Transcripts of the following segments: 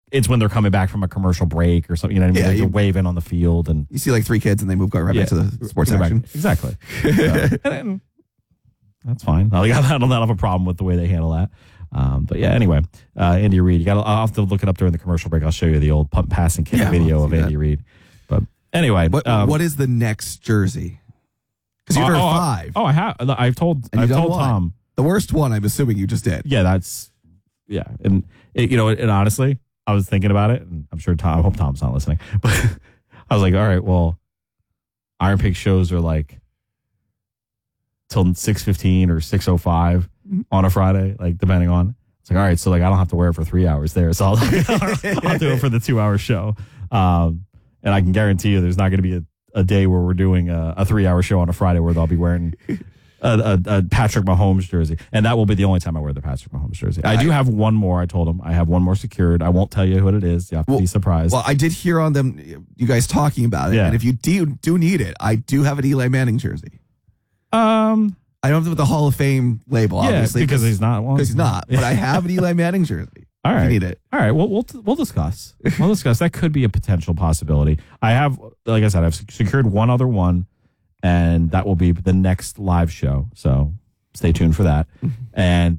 it's when they're coming back from a commercial break or something. You know what I mean? They're waving on the field. And you see like 3 kids and they move right back to the sports action. Exactly. And that's fine. I don't have a problem with the way they handle that. But yeah, anyway, Andy Reid. I'll have to look it up during the commercial break. I'll show you the old punt passing kick video of Andy Reid. But anyway, what is the next jersey? Because you've heard 5. I have. I've told Tom. The worst one, I'm assuming you just did. Yeah, and and honestly, I was thinking about it, and I'm sure I hope Tom's not listening, but I was like, all right, well, Iron Pig shows are like till 6:15 or 6:05 on a Friday, like depending on. It's like, all right, so like I don't have to wear it for 3 hours there, so I'll do it for the 2-hour show, and I can guarantee you, there's not going to be a day where we're doing a 3-hour show on a Friday where I'll be wearing a Patrick Mahomes jersey, and that will be the only time I wear the Patrick Mahomes jersey. I do have one more. I told him I have one more secured. I won't tell you what it is. You have to be surprised. Well, I did hear on them you guys talking about it, and if you do need it, I do have an Eli Manning jersey. I don't have the Hall of Fame label, obviously, because he's not one. Because he's not, but I have an Eli Manning jersey. All right, if you need it. All right, well, we'll discuss. We'll discuss. That could be a potential possibility. I have, like I said, I've secured one other one, and that will be the next live show. So stay tuned for that. And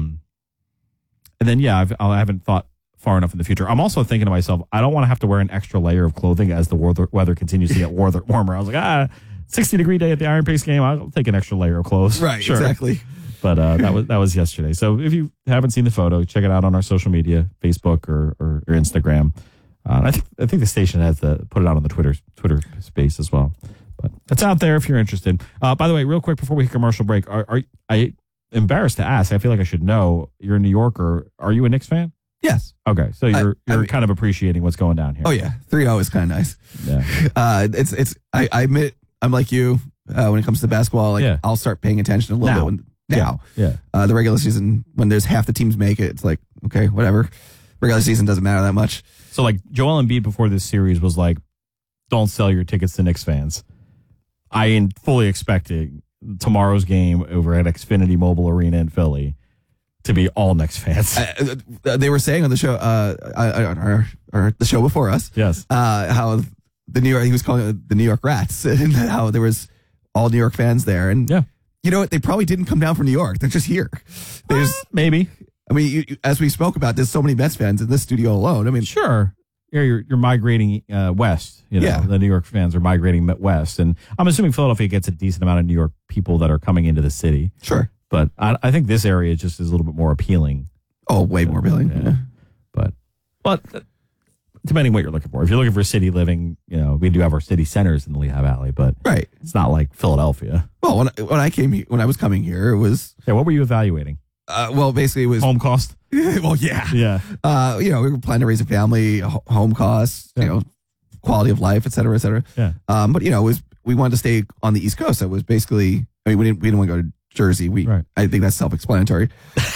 then I haven't thought far enough in the future. I'm also thinking to myself, I don't want to have to wear an extra layer of clothing as the weather continues to get warmer. I was like, 60-degree day at the Iron Pigs game. I'll take an extra layer of clothes. Right, sure. Exactly. But that was yesterday. So if you haven't seen the photo, check it out on our social media, Facebook or Instagram. I think the station has put it out on the Twitter space as well. But it's out there if you're interested. By the way, real quick before we hit commercial break, I embarrassed to ask. I feel like I should know. You're a New Yorker. Are you a Knicks fan? Yes. Okay, so you're kind of appreciating what's going down here. Oh yeah, 3-0 is kind of nice. Yeah. I admit I'm like you when it comes to basketball. I'll start paying attention a little bit now. Yeah. The regular season, when there's half the teams make it, it's like, okay, whatever. Regular season doesn't matter that much. So like Joel Embiid before this series was like, don't sell your tickets to Knicks fans. I am fully expecting tomorrow's game over at Xfinity Mobile Arena in Philly to be all Knicks fans. They were saying on the show, or the show before us, yes, how he was calling it the New York Rats, and how there was all New York fans there, and you know what? They probably didn't come down from New York. They're just here. Maybe. I mean, as we spoke about, there's so many Mets fans in this studio alone. I mean, sure. You're migrating west. The New York fans are migrating west, and I'm assuming Philadelphia gets a decent amount of New York people that are coming into the city. Sure, but I think this area just is a little bit more appealing. Oh, way more appealing. Yeah. But depending what you're looking for. If you're looking for city living, we do have our city centers in the Lehigh Valley, but it's not like Philadelphia. Well, when I was coming here, it was. Yeah, what were you evaluating? Well, basically, it was home cost. Well, yeah. We were planning to raise a family, home costs, quality of life, et cetera, et cetera. Yeah. But we wanted to stay on the East Coast. It was basically, we didn't want to go to Jersey. I think that's self-explanatory.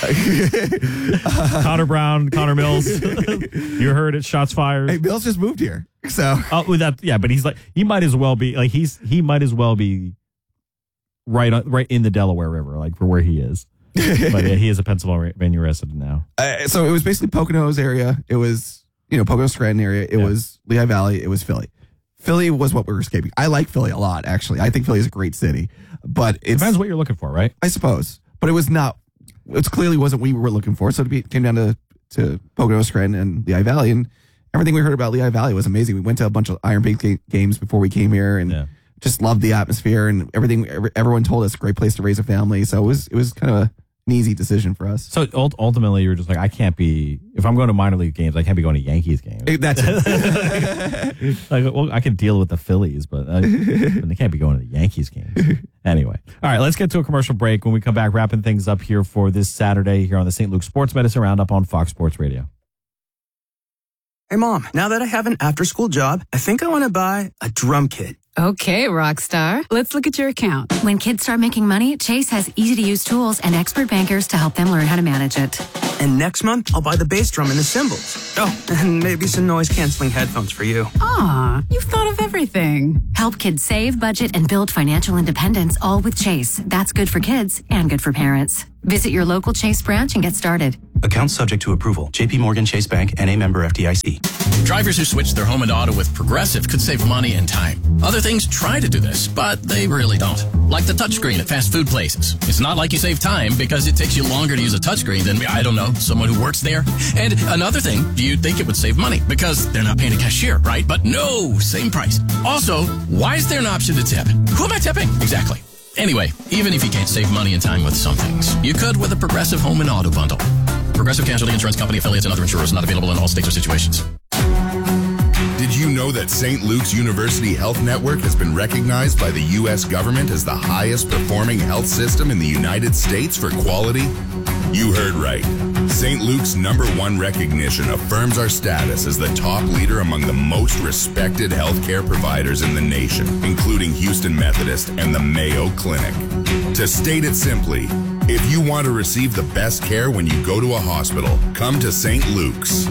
Connor Brown, Connor Mills. You heard it. Shots fired. Hey, Mills just moved here, so. But he's like, he might as well be like he might as well be right in the Delaware River, like for where he is. But yeah, he is a Pennsylvania resident now. So it was basically Poconos area. It was, Poconos Scranton area. It was Lehigh Valley. It was Philly. Philly was what we were escaping. I like Philly a lot, actually. I think Philly is a great city. But it depends what you're looking for, right? I suppose. But it was not, it clearly wasn't what we were looking for. So it came down to Poconos Scranton and Lehigh Valley. And everything we heard about Lehigh Valley was amazing. We went to a bunch of Iron Pigs games before we came here and just loved the atmosphere and everything. Everyone told us a great place to raise a family. So it was kind of an easy decision for us. So ultimately, you're just like, if I'm going to minor league games, I can't be going to Yankees games. That's it. I can deal with the Phillies, but they can't be going to the Yankees games. Anyway. All right, let's get to a commercial break. When we come back, wrapping things up here for this Saturday here on the St. Luke Sports Medicine Roundup on Fox Sports Radio. Hey, Mom, now that I have an after-school job, I think I want to buy a drum kit. Okay, rock star. Let's look at your account. When kids start making money, Chase has easy-to-use tools and expert bankers to help them learn how to manage it. And next month, I'll buy the bass drum and the cymbals. Oh, and maybe some noise-canceling headphones for you. Aw, you've thought of everything. Help kids save, budget, and build financial independence, all with Chase. That's good for kids and good for parents. Visit your local Chase branch and get started. Account subject to approval. JP Morgan Chase Bank, N.A. member FDIC. Drivers who switch their home and auto with Progressive could save money and time. Other things try to do this, but they really don't. Like the touchscreen at fast food places. It's not like you save time because it takes you longer to use a touchscreen than, I don't know, someone who works there. And another thing, you'd think it would save money because they're not paying a cashier, right? But no, same price. Also, why is there an option to tip? Who am I tipping? Exactly. Anyway, even if you can't save money and time with some things, you could with a Progressive home and auto bundle. Progressive Casualty Insurance Company affiliates and other insurers not available in all states or situations. Did you know that St. Luke's University Health Network has been recognized by the U.S. government as the highest performing health system in the United States for quality? You heard right. St. Luke's #1 recognition affirms our status as the top leader among the most respected healthcare providers in the nation, including Houston Methodist and the Mayo Clinic. To state it simply, if you want to receive the best care when you go to a hospital, come to St. Luke's.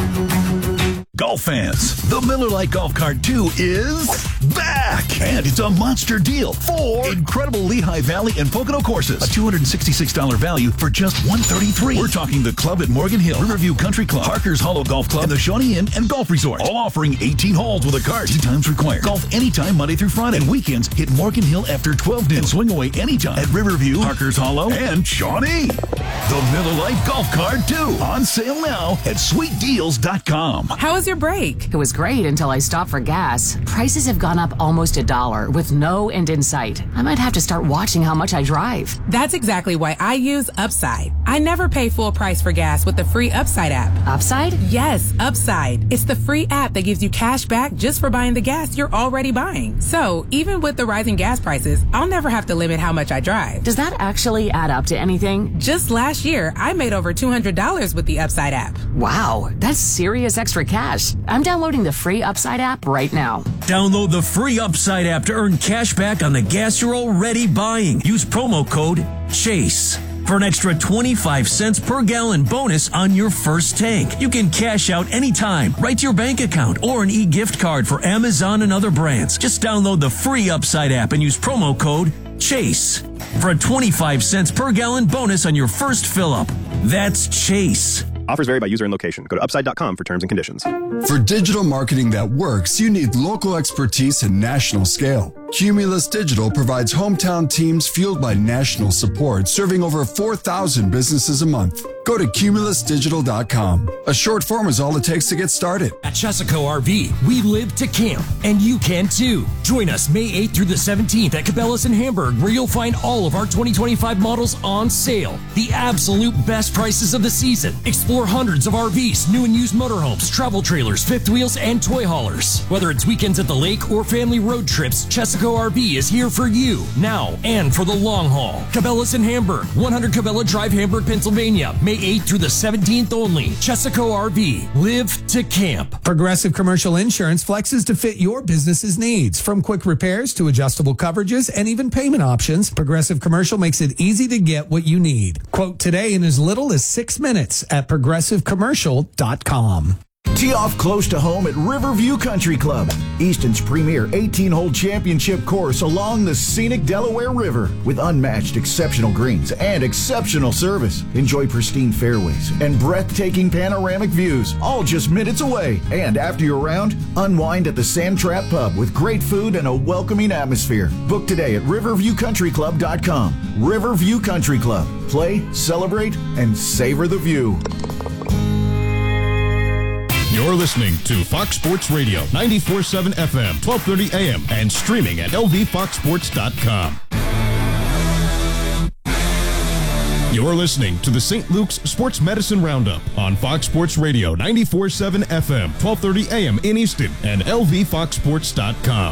Golf fans, the Miller Lite Golf Cart 2 is back! And it's a monster deal. 4 incredible Lehigh Valley and Pocono courses. A $266 value for just $133. We're talking the club at Morgan Hill, Riverview Country Club, Parker's Hollow Golf Club, and the Shawnee Inn and Golf Resort. All offering 18 holes with a cart. 2 times required. Golf anytime Monday through Friday. And weekends hit Morgan Hill after 12 noon. And swing away anytime at Riverview, Parker's Hollow, and Shawnee. The Miller Lite Golf Cart 2. On sale now at sweetdeals.com. How was your break? It was great until I stopped for gas. Prices have gone up almost $1 with no end in sight. I might have to start watching how much I drive. That's exactly why I use Upside. I never pay full price for gas with the free Upside app. Upside? Yes, Upside. It's the free app that gives you cash back just for buying the gas you're already buying. So even with the rising gas prices, I'll never have to limit how much I drive. Does that actually add up to anything? Just last year, I made over $200 with the Upside app. Wow, that's serious extra cash. I'm downloading the free Upside app right now. Download the free Upside app to earn cash back on the gas you're already buying. Use promo code CHASE for an extra 25 cents per gallon bonus on your first tank. You can cash out anytime, right to your bank account, or an e-gift card for Amazon and other brands. Just download the free Upside app and use promo code CHASE for a 25 cents per gallon bonus on your first fill-up. That's CHASE. Offers vary by user and location. Go to upside.com for terms and conditions. For digital marketing that works, you need local expertise and national scale. Cumulus Digital provides hometown teams fueled by national support, serving over 4,000 businesses a month. Go to cumulusdigital.com. A short form is all it takes to get started. At Chesaco RV, we live to camp, and you can too. Join us May 8th through the 17th at Cabela's in Hamburg, where you'll find all of our 2025 models on sale. The absolute best prices of the season. Explore hundreds of RVs, new and used motorhomes, travel trailers, fifth wheels, and toy haulers. Whether it's weekends at the lake or family road trips, Chesaco RV is here for you, now and for the long haul. Cabela's in Hamburg, 100 Cabela Drive, Hamburg, Pennsylvania, May 8th through the 17th only. Chesaco RV, live to camp. Progressive Commercial Insurance flexes to fit your business's needs. From quick repairs to adjustable coverages and even payment options, Progressive Commercial makes it easy to get what you need. Quote today in as little as 6 minutes at progressivecommercial.com. Tee off close to home at Riverview Country Club, Easton's premier 18-hole championship course along the scenic Delaware River. With unmatched exceptional greens and exceptional service, enjoy pristine fairways and breathtaking panoramic views, all just minutes away. And after your round, unwind at the Sand Trap Pub with great food and a welcoming atmosphere. Book today at riverviewcountryclub.com. Riverview Country Club. Play, celebrate, and savor the view. You're listening to Fox Sports Radio, 94.7 FM, 1230 AM, and streaming at lvfoxsports.com. You're listening to the St. Luke's Sports Medicine Roundup on Fox Sports Radio, 94.7 FM, 1230 AM in Easton, and lvfoxsports.com.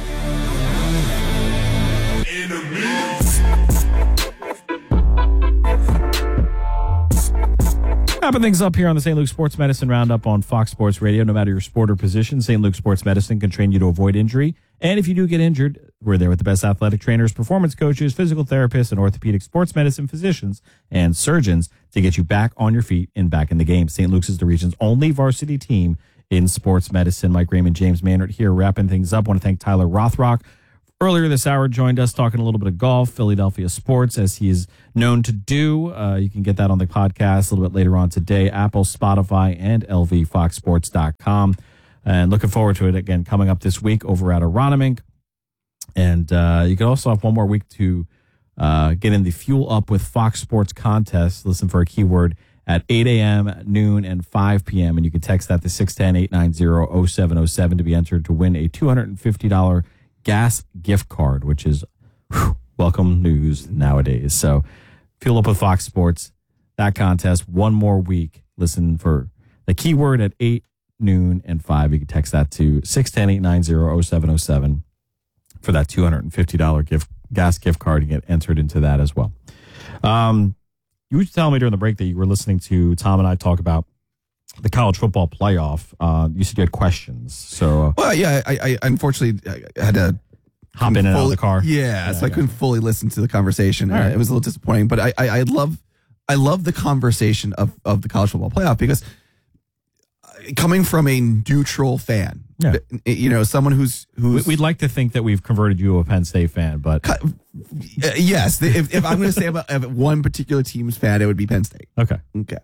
Wrapping things up here on the St. Luke Sports Medicine Roundup on Fox Sports Radio. No matter your sport or position, St. Luke Sports Medicine can train you to avoid injury. And if you do get injured, we're there with the best athletic trainers, performance coaches, physical therapists, and orthopedic sports medicine physicians and surgeons to get you back on your feet and back in the game. St. Luke's is the region's only varsity team in sports medicine. Mike Raymond, James Maynard here wrapping things up. I want to thank Tyler Rothrock earlier this hour joined us talking a little bit of golf, Philadelphia sports, as he is known to do. You can get that on the podcast a little bit later on today, Apple, Spotify, and lvfoxsports.com. And looking forward to it again coming up this week over at Aronimink. And you can also have one more week to get in the Fuel Up with Fox Sports contest. Listen for a keyword at 8 a.m., noon, and 5 p.m. And you can text that to 610-890-0707 to be entered to win a $250 gas gift card, which is welcome news nowadays. So Fuel Up with Fox Sports, that contest, one more week. Listen for the keyword at 8, noon, and 5. You can text that to 610-890-0707 for that $250 gas gift card and get entered into that as well. You were telling me during the break that you were listening to Tom and I talk about the college football playoff. You said you had questions. So, well, yeah, I unfortunately I had to hop in and out of the car. Yeah, so I couldn't fully listen to the conversation. Right. It was a little disappointing, but I love the conversation of the college football playoff, because coming from a neutral fan, someone who's we'd like to think that we've converted you to a Penn State fan, but yes, if I'm going to say about one particular team's fan, it would be Penn State. Okay.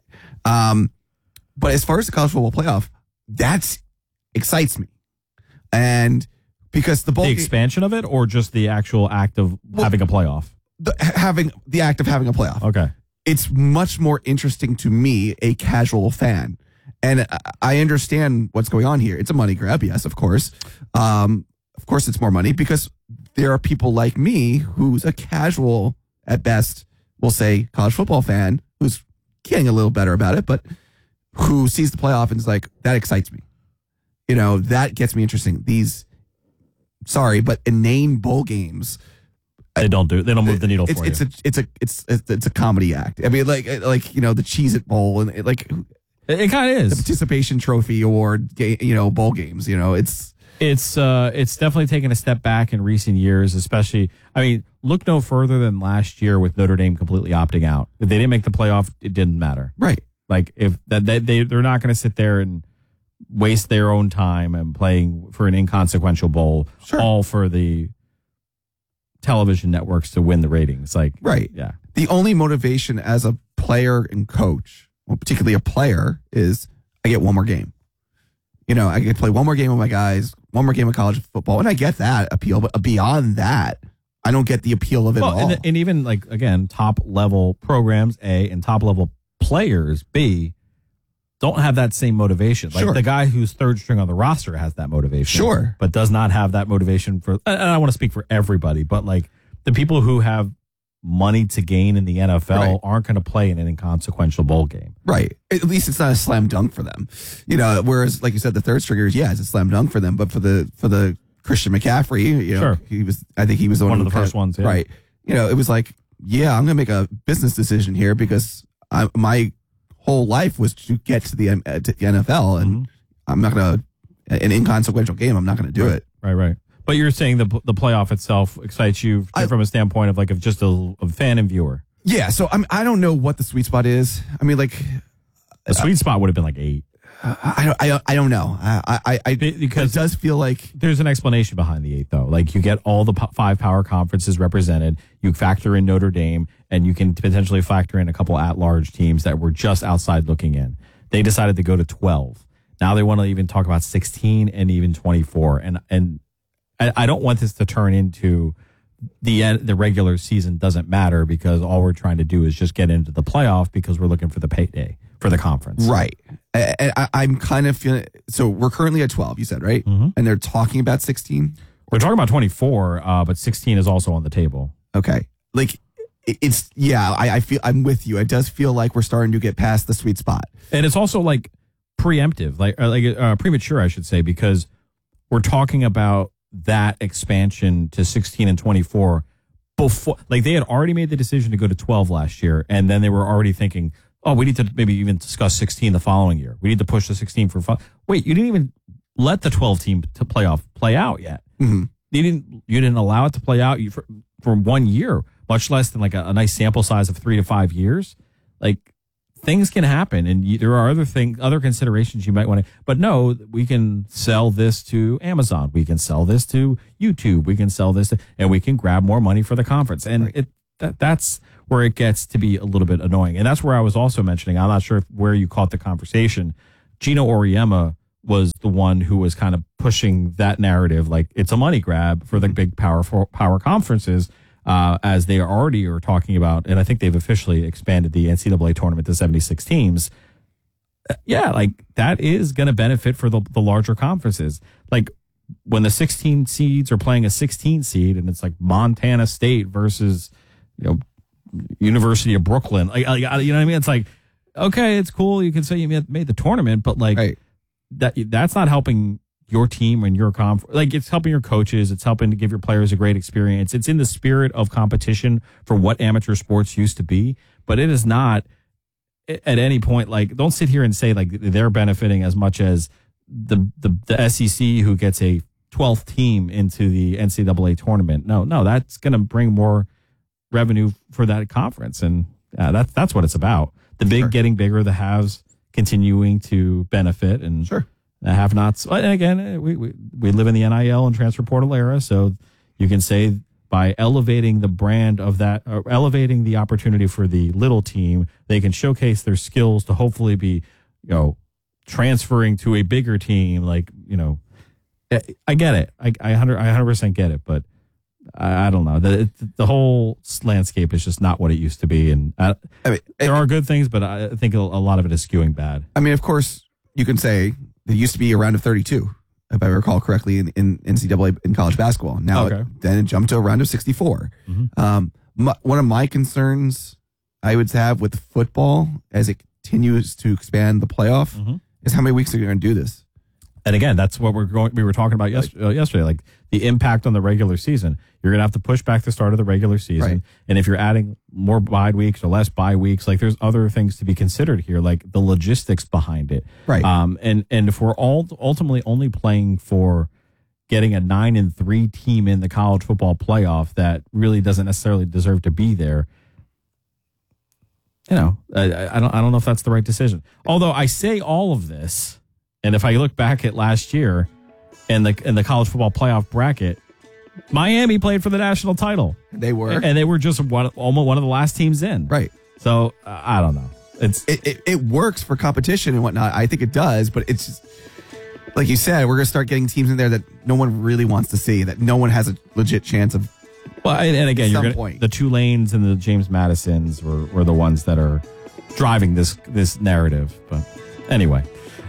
But as far as the college football playoff, that excites me, and because the expansion of it, or just the actual act of having a playoff, having the act of having a playoff. Okay, it's much more interesting to me, a casual fan. And I understand what's going on here. It's a money grab, yes, of course. Of course, it's more money, because there are people like me who's a casual, at best, we'll say, college football fan, who's getting a little better about it, but who sees the playoff and is like, that excites me. That gets me interesting. These, but inane bowl games, they don't move the needle for you. It's a comedy act. I mean, like the Cheez-It Bowl, and it kind of is the participation trophy award, bowl games. It's definitely taken a step back in recent years, especially. I mean, look no further than last year with Notre Dame completely opting out. If they didn't make the playoff, it didn't matter. Right. Like if they're not going to sit there and waste their own time and playing for an inconsequential bowl, all for the television networks to win the ratings. Like, right. Yeah. The only motivation as a player and coach, well, particularly a player, is I get one more game. I get to play one more game with my guys, one more game of college football, and I get that appeal. But beyond that, I don't get the appeal of it at all. And even, like, again, top-level programs, A, and top-level players, B, don't have that same motivation. Like, the guy who's third string on the roster has that motivation. Sure. But does not have that motivation for, and I don't want to speak for everybody, but, like, the people who have money to gain in the NFL aren't going to play in an inconsequential bowl game. Right. At least it's not a slam dunk for them. Whereas, like you said, the third stringers, it's a slam dunk for them. But for the Christian McCaffrey, I think he was one of the first ones. Yeah. Right. It was like, I'm going to make a business decision here, because my whole life was to get to the NFL, and I'm not going to, an inconsequential game, I'm not going to do it. Right. But you're saying the playoff itself excites you from a standpoint of just a fan and viewer. Yeah. So I don't know what the sweet spot is. I mean, like, the sweet spot would have been like 8. I don't know. Because it does feel like there's an explanation behind the 8, though. Like, you get all the 5 power conferences represented. You factor in Notre Dame, and you can potentially factor in a couple at-large teams that were just outside looking in. They decided to go to 12. Now they want to even talk about 16 and even 24. And I don't want this to turn into the regular season doesn't matter, because all we're trying to do is just get into the playoff, because we're looking for the payday for the conference. Right. And I'm kind of feeling, so we're currently at 12, you said, right? Mm-hmm. And they're talking about 16? We're talking about 24, but 16 is also on the table. Okay. Like, it's, I feel, I'm with you. It does feel like we're starting to get past the sweet spot. And it's also like preemptive, premature, I should say, because we're talking about that expansion to 16 and 24 before, like, they had already made the decision to go to 12 last year, and then they were already thinking, we need to maybe even discuss 16 the following year. We need to push the 16 for fun. Wait, you didn't even let the 12 team to playoff play out yet. Mm-hmm. You didn't allow it to play out for 1 year, much less than like a nice sample size of 3 to 5 years. Like, things can happen, and there are other considerations you might want to. But no, we can sell this to Amazon. We can sell this to YouTube. We can sell this, and we can grab more money for the conference. And that's where it gets to be a little bit annoying. And that's where I was also mentioning. I'm not sure where you caught the conversation. Gino Auriemma was the one who was kind of pushing that narrative, like it's a money grab for the big power conferences, as they already are talking about. And I think they've officially expanded the NCAA tournament to 76 teams. Yeah, like that is going to benefit for the larger conferences. Like when the 16 seeds are playing a 16 seed, and it's like Montana State versus, University of Brooklyn. Like, you know what I mean? It's like, okay, it's cool. You can say you made the tournament, but like that's not helping your team and your conference. Like it's helping your coaches. It's helping to give your players a great experience. It's in the spirit of competition for what amateur sports used to be, but it is not at any point. Like, don't sit here and say like they're benefiting as much as the SEC, who gets a 12th team into the NCAA tournament. No, that's going to bring more revenue for that conference. And that's what it's about. The big getting bigger, the haves continuing to benefit, and the have-nots. And again, we live in the NIL and transfer portal era, so you can say by elevating the brand of that, or elevating the opportunity for the little team, they can showcase their skills to hopefully be, transferring to a bigger team. Like, I get it. I 100% get it, but I don't know. The whole landscape is just not what it used to be. And there are good things, but I think a lot of it is skewing bad. I mean, of course, you can say there used to be a round of 32, if I recall correctly, in NCAA in college basketball. Now, then it jumped to a round of 64. Mm-hmm. One of my concerns I would have with football as it continues to expand the playoff is how many weeks are you going to do this? And again, that's what we were talking about yesterday, like the impact on the regular season. You're going to have to push back the start of the regular season. Right. And if you're adding more bye weeks or less bye weeks, like there's other things to be considered here, like the logistics behind it. Right. And if we're ultimately only playing for getting a 9-3 team in the college football playoff that really doesn't necessarily deserve to be there, I don't know if that's the right decision. Although I say all of this, and if I look back at last year in the college football playoff bracket, Miami played for the national title. They were. And they were just almost one of the last teams in. Right. So I don't know. It works for competition and whatnot. I think it does, but it's just, like you said, we're going to start getting teams in there that no one really wants to see, that no one has a legit chance of. Well, and again, the Tulanes and the James Madisons were the ones that are driving this narrative. But anyway.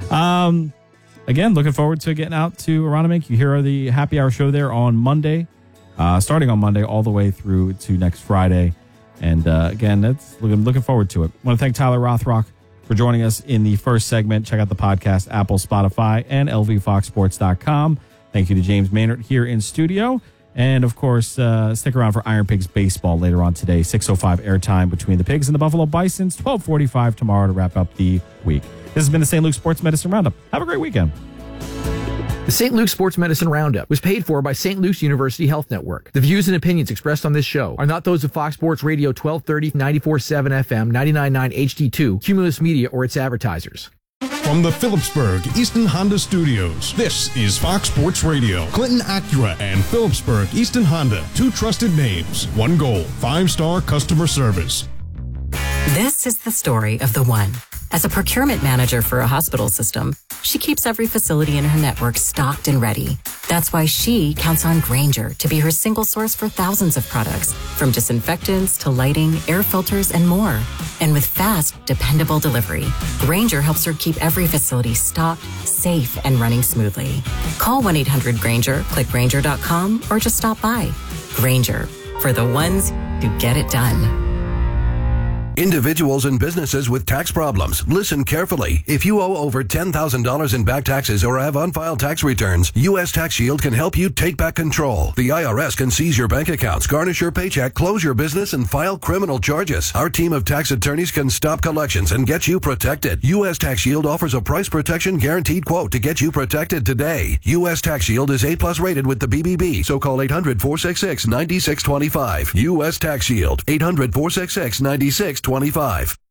Again, looking forward to getting out to Aronimink. You hear the happy hour show there on Monday, starting on Monday all the way through to next Friday. And again, that's looking forward to it. I want to thank Tyler Rothrock for joining us in the first segment. Check out the podcast, Apple, Spotify, and lvfoxsports.com. Thank you to James Maynard here in studio. And, of course, stick around for Iron Pigs baseball later on today. 6:05 airtime between the Pigs and the Buffalo Bisons. 12:45 tomorrow to wrap up the week. This has been the St. Luke Sports Medicine Roundup. Have a great weekend. The St. Luke Sports Medicine Roundup was paid for by St. Luke's University Health Network. The views and opinions expressed on this show are not those of Fox Sports Radio 1230, 94.7 FM, 99.9 HD2, Cumulus Media, or its advertisers. From the Phillipsburg Easton Honda Studios, this is Fox Sports Radio. Clinton Acura and Phillipsburg Easton Honda, two trusted names, one goal, 5-star customer service. This is the story of the one. As a procurement manager for a hospital system, she keeps every facility in her network stocked and ready. That's why she counts on Grainger to be her single source for thousands of products, from disinfectants to lighting, air filters, and more. And with fast, dependable delivery, Grainger helps her keep every facility stocked, safe, and running smoothly. Call 1-800-GRAINGER, click Grainger.com, or just stop by. Grainger, for the ones who get it done. Individuals and businesses with tax problems, listen carefully. If you owe over $10,000 in back taxes or have unfiled tax returns, U.S. Tax Shield can help you take back control. The IRS can seize your bank accounts, garnish your paycheck, close your business, and file criminal charges. Our team of tax attorneys can stop collections and get you protected. U.S. Tax Shield offers a price protection guaranteed quote to get you protected today. U.S. Tax Shield is A+ rated with the BBB, so call 800-466-9625. U.S. Tax Shield, 800-466-9625.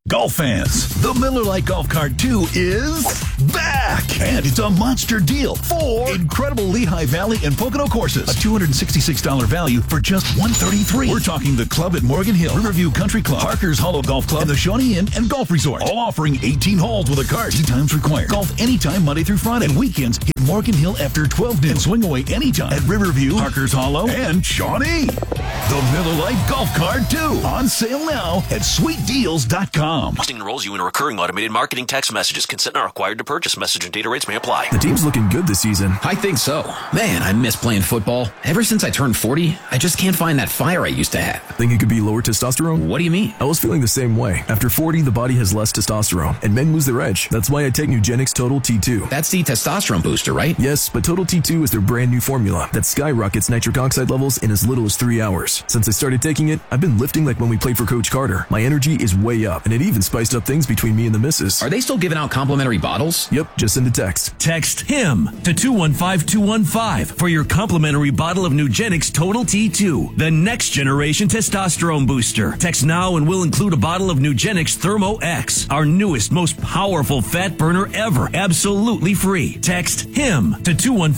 Golf fans, the Miller Lite Golf Cart 2 is back! And it's a monster deal. 4 incredible Lehigh Valley and Pocono courses. A $266 value for just $133. We're talking the club at Morgan Hill, Riverview Country Club, Parker's Hollow Golf Club, and the Shawnee Inn and Golf Resort. All offering 18 holes with a cart. Tee times required. Golf anytime Monday through Friday. And weekends, hit Morgan Hill after 12 noon. And swing away anytime at Riverview, Parker's Hollow, and Shawnee. The Miller Lite Golf Cart 2. On sale now at sweetdeals.com. Listing enrolls you in a recurring automated marketing text messages. Consent not required to purchase. Message and data rates may apply. The team's looking good this season. I think so. Man, I miss playing football. Ever since I turned 40, I just can't find that fire I used to have. Think it could be lower testosterone? What do you mean? I was feeling the same way. After 40, the body has less testosterone, and men lose their edge. That's why I take Nugenix Total T2. That's the testosterone booster, right? Yes, but Total T2 is their brand new formula that skyrockets nitric oxide levels in as little as 3 hours. Since I started taking it, I've been lifting like when we played for Coach Carter. My energy is way up, and it even spiced up things between me and the missus. Are they still giving out complimentary bottles? Yep, just send a text. Text HIM to 215215 for your complimentary bottle of Nugenix Total T2, the next generation testosterone booster. Text now and we'll include a bottle of Nugenix Thermo X, our newest, most powerful fat burner ever, absolutely free. Text HIM to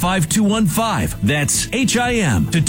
215215. That's HIM to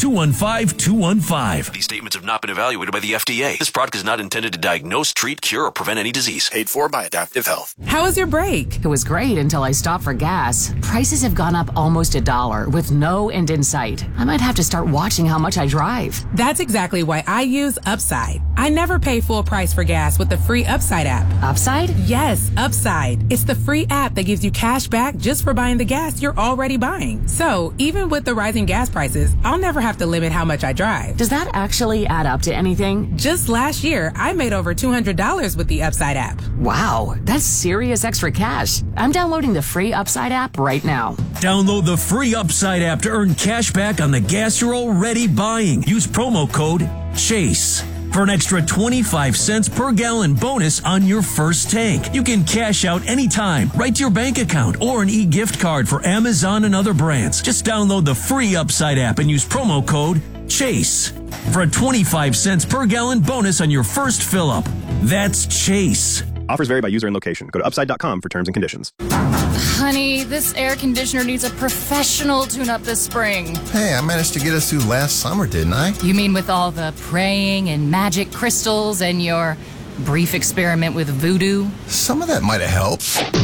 215215. These statements have not been evaluated by the FDA. This product is not intended to diagnose, treat, cure, or prevent any disease. Paid for by Adaptive Health. How was your break? It was great until I stopped for gas. Prices have gone up almost $1 with no end in sight. I might have to start watching how much I drive. That's exactly why I use Upside. I never pay full price for gas with the free Upside app. Upside? Yes, Upside. It's the free app that gives you cash back just for buying the gas you're already buying. So even with the rising gas prices, I'll never have to limit how much I drive. Does that actually add up to anything? Just last year, I made over $200 with the Upside app. Wow, that's serious extra cash. I'm downloading the free Upside app right now. Download the free Upside app to earn cash back on the gas you're already buying. Use promo code CHASE for an extra 25 cents per gallon bonus on your first tank. You can cash out anytime, right to your bank account, or an e-gift card for Amazon and other brands. Just download the free Upside app and use promo code CHASE for a 25 cents per gallon bonus on your first fill-up. That's CHASE. Offers vary by user and location. Go to upside.com for terms and conditions. Honey, this air conditioner needs a professional tune-up this spring. Hey, I managed to get us through last summer, didn't I? You mean with all the praying and magic crystals and your brief experiment with voodoo? Some of that might have helped.